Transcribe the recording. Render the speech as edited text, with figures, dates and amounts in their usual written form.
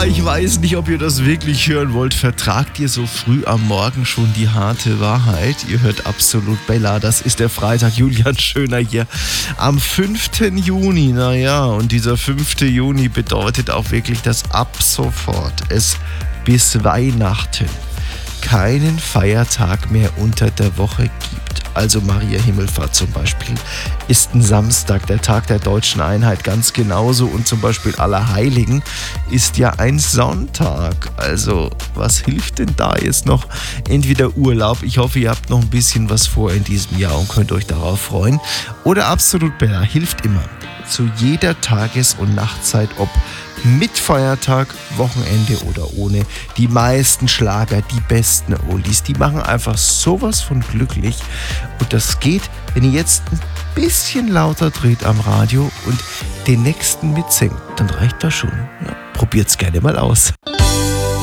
ich weiß nicht, ob ihr das wirklich hören wollt. Vertragt ihr so früh am Morgen schon die harte Wahrheit? Ihr hört Absolut Bella. Das ist der Freitag. Julian Schöner hier am 5. Juni. Naja, und dieser 5. Juni bedeutet auch wirklich, dass ab sofort es bis Weihnachten keinen Feiertag mehr unter der Woche gibt. Also Maria Himmelfahrt zum Beispiel ist ein Samstag, der Tag der deutschen Einheit, ganz genauso. Und zum Beispiel Allerheiligen ist ja ein Sonntag. Also was hilft denn da jetzt noch? Entweder Urlaub, ich hoffe, ihr habt noch ein bisschen was vor in diesem Jahr und könnt euch darauf freuen. Oder Absolut Bella hilft immer. Zu jeder Tages- und Nachtzeit, ob mit Feiertag, Wochenende oder ohne. Die meisten Schlager, die besten Oldies, die machen einfach sowas von glücklich. Und das geht, wenn ihr jetzt ein bisschen lauter dreht am Radio und den nächsten mitsingt. Dann reicht das schon. Ja, probiert's gerne mal aus.